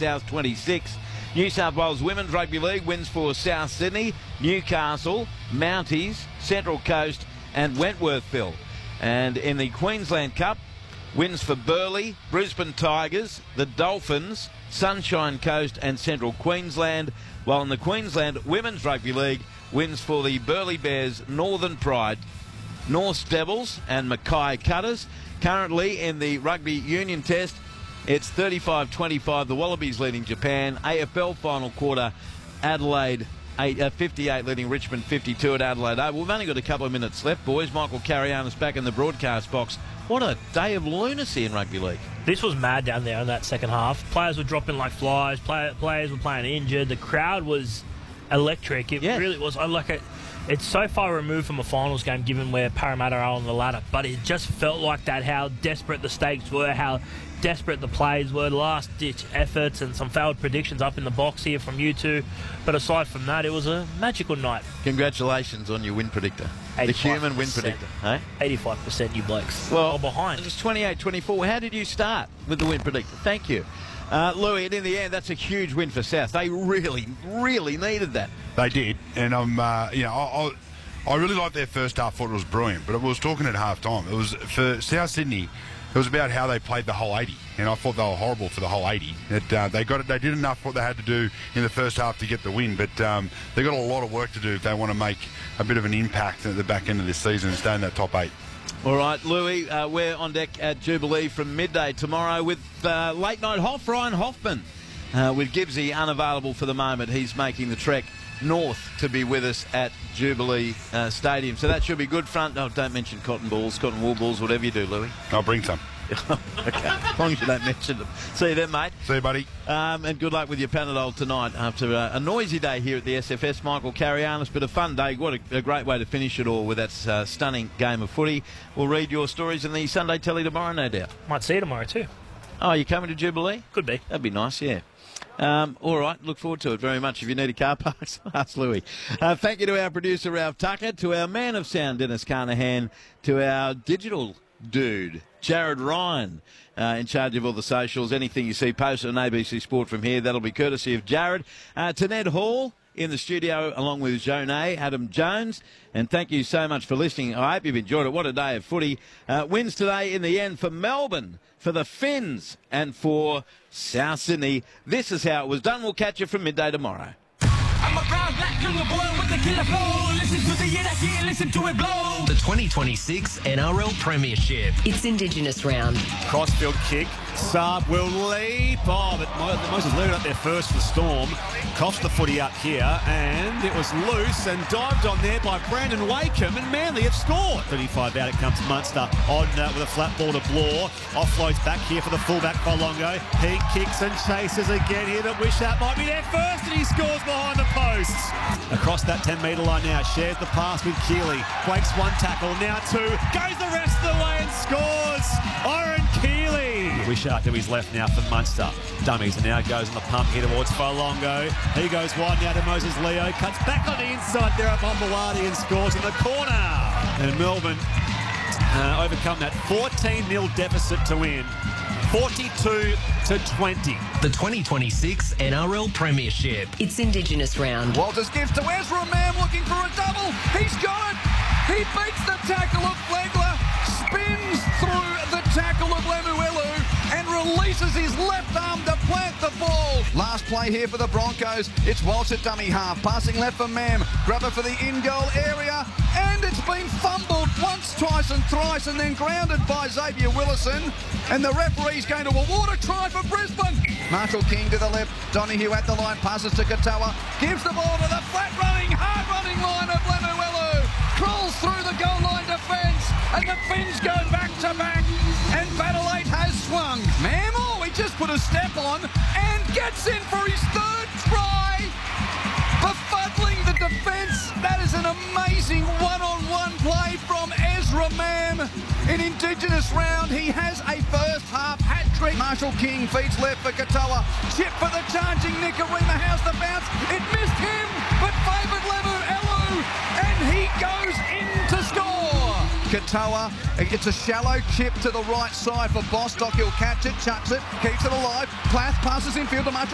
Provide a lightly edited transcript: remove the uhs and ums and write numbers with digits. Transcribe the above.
South 26. New South Wales Women's Rugby League wins for South Sydney, Newcastle, Mounties, Central Coast and Wentworthville. And in the Queensland Cup, wins for Burleigh, Brisbane Tigers, the Dolphins, Sunshine Coast and Central Queensland, while in the Queensland Women's Rugby League, wins for the Burleigh Bears, Northern Pride, North Devils and Mackay Cutters. Currently in the Rugby Union Test, it's 35-25, the Wallabies leading Japan. AFL final quarter, Adelaide 58 leading Richmond 52 at Adelaide Oval. We've only got a couple of minutes left, boys. Michael Carianis back in the broadcast box. What a day of lunacy in rugby league. This was mad down there in that second half. Players were dropping like flies. Players were playing injured. The crowd was electric. It really was. It's so far removed from a finals game given where Parramatta are on the ladder, but it just felt like that, how desperate the stakes were, how desperate the plays were, last-ditch efforts and some failed predictions up in the box here from you two. But aside from that, it was a magical night. Congratulations on your win predictor. 85%. The human win predictor. Hey? 85% you blokes. Well, behind. It was 28-24. How did you start with the win predictor? Thank you. Louis, and in the end, that's a huge win for South. They really, really needed that. They did, and I really liked their first half. Thought it was brilliant, but I was talking at half time. It was for South Sydney. It was about how they played the whole 80, and I thought they were horrible for the whole 80. They got it. They did enough what they had to do in the first half to get the win, but they've got a lot of work to do if they want to make a bit of an impact at the back end of this season and stay in that top 8. All right, Louis, we're on deck at Jubilee from midday tomorrow with late night Hoff, Ryan Hoffman. With Gibbsy unavailable for the moment, he's making the trek north to be with us at Jubilee Stadium. So that should be good front. Oh, don't mention cotton wool balls, whatever you do, Louis. I'll bring some. Okay, as long as you don't mention them. See you then, mate. See you, buddy. And good luck with your Panadol tonight after a noisy day here at the SFS. Michael Carianis, but a fun day. What a great way to finish it all with that stunning game of footy. We'll read your stories in the Sunday Telly tomorrow, no doubt. Might see you tomorrow too. Oh, you coming to Jubilee? Could be. That'd be nice, yeah. All right, look forward to it very much. If you need a car park, ask Louis. Thank you to our producer, Ralph Tucker, to our man of sound, Dennis Carnahan, to our digital dude, Jared Ryan, in charge of all the socials. Anything you see posted on ABC Sport from here, that'll be courtesy of Jared. To Ned Hall in the studio, along with Jonay, Adam Jones. And thank you so much for listening. I hope you've enjoyed it. What a day of footy. Wins today in the end for Melbourne, for the Finns, and for South Sydney. This is how it was done. We'll catch you from midday tomorrow. I'm a proud black young boy with the killer flow. Listen to the year, listen to it blow. The 2026 NRL Premiership. It's Indigenous round. Crossfield kick. Saab will leap. Oh, but Moses leaving up there first for the Storm. Coughs the footy up here, and it was loose and dived on there by Brandon Wakeham, and Manly have scored. 35 out, it comes Munster on with a flat ball to Blore. Offloads back here for the fullback Folongo. He kicks and chases again here to Wishart. Might be there first, and he scores behind the posts. Across that 10-metre line now, shares the pass with Keeley. Breaks one tackle, now two. Goes the rest of the way and scores. Oren Keeley. Wishart to his left now for Munster. Dummies, and now goes on the pump here towards Folongo. He goes wide now to Moses Leo. Cuts back on the inside there up on Bulati and scores in the corner. And Melbourne overcome that 14-0 deficit to win. 42-20. The 2026 NRL Premiership. It's Indigenous round. Walters gives to Ezra Mam looking for a double. He's got it. He beats the tackle of Flegler, spins through the tackle of Lemuelu and releases his left arm to plant the ball. Last play here for the Broncos. It's Walsh at dummy half, passing left for Mam. Grabber for the in-goal area, and it's been fumbled once, twice and thrice, and then grounded by Xavier Willison. And the referee's going to award a try for Brisbane. Marshall King to the left, Donahue at the line, passes to Katoa, gives the ball to the flat-running, hard-running line of Lemuelu. Crawls through the goal line defence, and the Finns go back-to-back, and Battle 8 has swung. Mam, he just put a step on and gets in for his third try, befuddling the defence. That is an amazing one-on-one play from Ezra Mam. In Indigenous round, he has a first half hat-trick. Marshall King feeds left for Katoa. Chip for the charging Nicarima. How's the bounce? It missed him, but favoured Lemuelu, and he goes in to score. Katoa, it's a shallow chip to the right side for Bostock. He'll catch it, chucks it, keeps it alive. Plath passes infield to Marshall.